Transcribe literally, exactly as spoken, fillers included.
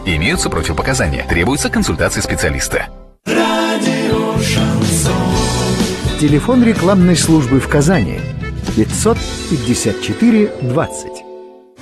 Имеются противопоказания. Требуется консультация специалиста. Радио Шансон. Телефон рекламной службы в Казани пятьсот пятьдесят четыре двадцать.